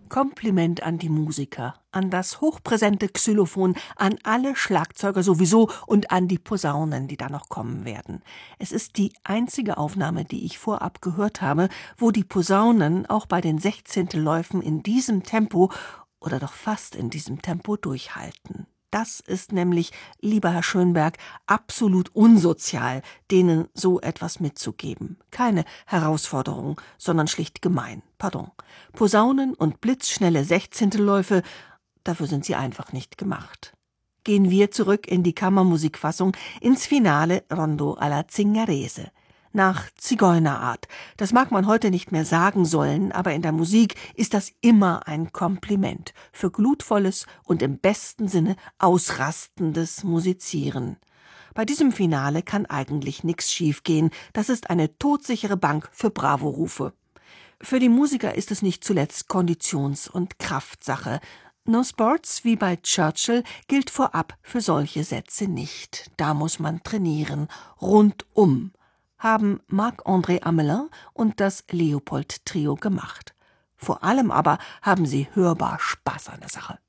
Kompliment an die Musiker, an das hochpräsente Xylophon, an alle Schlagzeuger sowieso und an die Posaunen, die da noch kommen werden. Es ist die einzige Aufnahme, die ich vorab gehört habe, wo die Posaunen auch bei den Sechzehntelläufen in diesem Tempo oder doch fast in diesem Tempo durchhalten. Das ist nämlich, lieber Herr Schönberg, absolut unsozial, denen so etwas mitzugeben. Keine Herausforderung, sondern schlicht gemein. Pardon. Posaunen und blitzschnelle Sechzehntelläufe, dafür sind sie einfach nicht gemacht. Gehen wir zurück in die Kammermusikfassung, ins Finale Rondo alla Zingarese. Nach Zigeunerart. Das mag man heute nicht mehr sagen sollen, aber in der Musik ist das immer ein Kompliment für glutvolles und im besten Sinne ausrastendes Musizieren. Bei diesem Finale kann eigentlich nichts schiefgehen. Das ist eine todsichere Bank für Bravo-Rufe. Für die Musiker ist es nicht zuletzt Konditions- und Kraftsache. No Sports, wie bei Churchill, gilt vorab für solche Sätze nicht. Da muss man trainieren, rundum. Haben Marc-André Amelin und das Leopold-Trio gemacht. Vor allem aber haben sie hörbar Spaß an der Sache.